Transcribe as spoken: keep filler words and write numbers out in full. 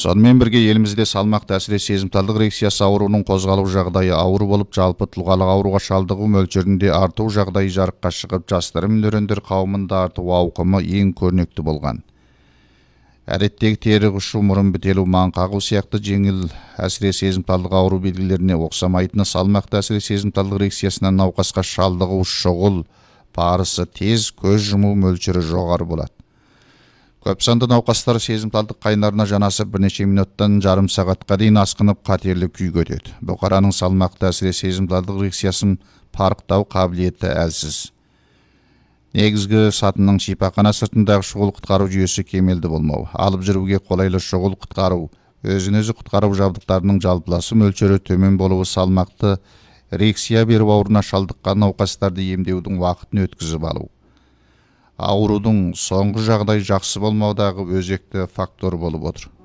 Сонымен бірге елімізде салмақты әсіре сезімталдық эрекциясы ауруының қозғалу жағдайы ауыр болып, жалпы тұлғалық ауруға шалдығу мөлшерінде арту жағдайы жарыққа шығып, жастар мен өрендер қауымында арту ауқымы ең көрнекті болған. Әдеттегі тері құшу, мұрын бітелу, маң қағу сияқты жеңіл әсіре сезімталдық ауру белгілеріне ұқсамайтыны салмақты әсіре сезімталдық эрекциясынан науқасқа шалдығу шұғыл, парысы тез, көз жұму мөлшері жоғары болады. Көп санды науқастар сезімталдық қайнарына жанасып бірнеше минуттан жарым сағатқа дейін асқынып қатерлі күйге өтеді. Бұқараның салмақты әсіре сезімталдық эрекциясын парықтау қабілеті әлсіз. Негізгі сатының шипахана сыртындағы шұғыл құтқару жүйесі кемелді болмау, алып жүруге қолайлы шұғыл құтқару, өзін-өзі құтқару жабдықтарының жалпыласы мөлшері төмен болуы, салмақты эрекция беру ауруына шалдыққан науқастарды емдеудің уақытын өткізіп алу. Аурудың соңғы жағдай жақсы болмаудағы өзекті фактор болып отыр.